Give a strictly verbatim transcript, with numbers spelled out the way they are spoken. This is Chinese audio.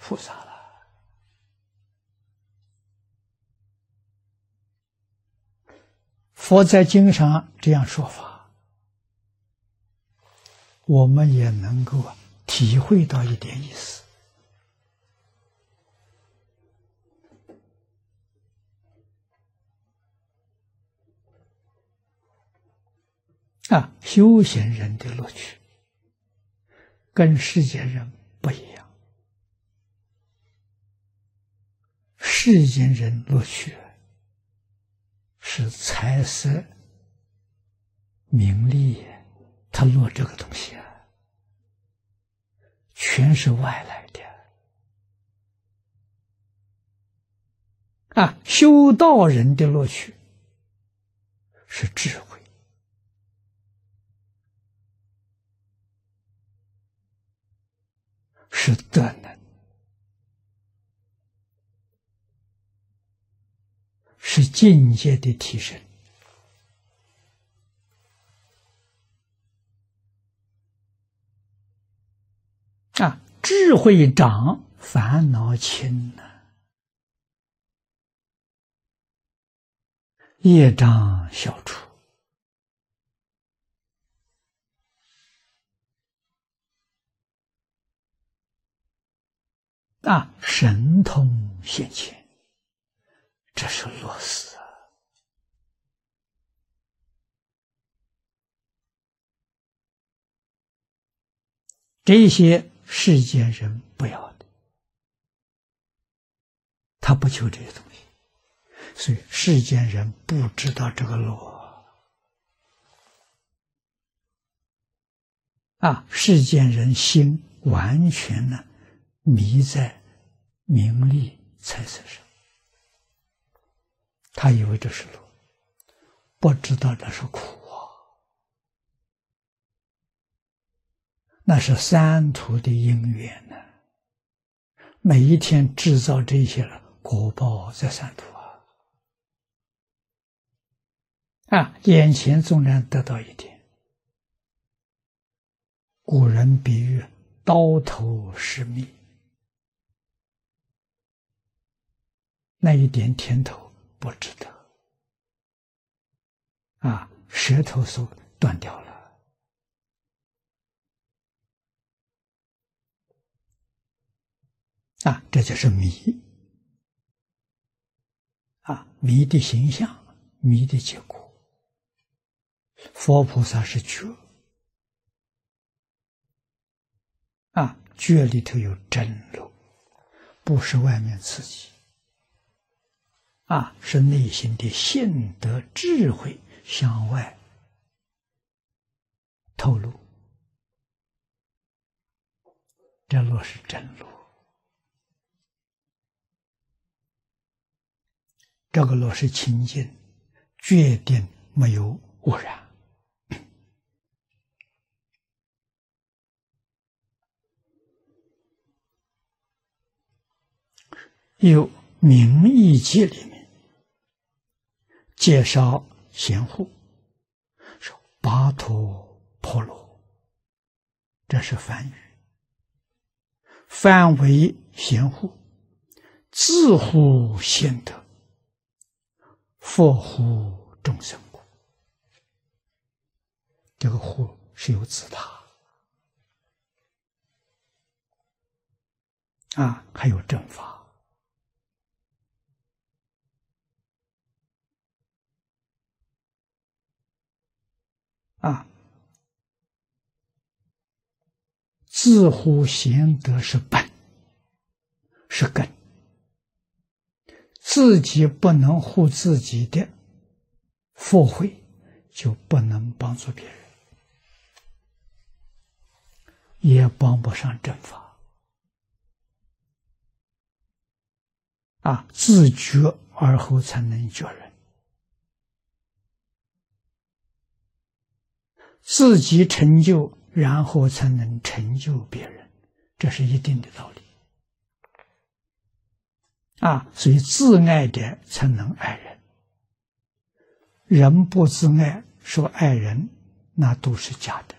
菩萨了。佛在经上这样说法，我们也能够体会到一点意思。啊，修行人的乐趣跟世间人不一样。世间人乐趣是财色名利，他乐这个东西啊，全是外来的。啊，修道人的乐趣是智慧，是德能，是境界的提升。啊，智慧长，烦恼轻呢、啊；业障消除。啊，神通现前，这是乐事啊！这些世间人不要的，他不求这些东西，所以世间人不知道这个乐。啊，世间人心完全呢迷在名利财色上，他以为这是乐，不知道这是苦啊，那是三途的因缘呢、啊。每一天制造这些了，果报在三途啊。啊，眼前纵然得到一点，古人比喻刀头是蜜，那一点甜头不值得啊，舌头都断掉了啊，这就是迷啊，迷的形象，迷的结果。佛菩萨是觉啊，觉里头有真如，不是外面刺激啊，是内心的性德智慧向外透露，这路是真路，这个路是清净，决定没有污染。有名义记里面介绍贤护，说跋陀婆罗，这是梵语。梵为贤护，自护贤德，佛护众生故。这个护是有自他啊，还有正法。啊，自护贤德是本，是根。自己不能护自己的福慧，就不能帮助别人，也帮不上正法。啊，自觉而后才能觉人。自己成就，然后才能成就别人，这是一定的道理。啊，所以自爱者才能爱人。人不自爱，说爱人，那都是假的。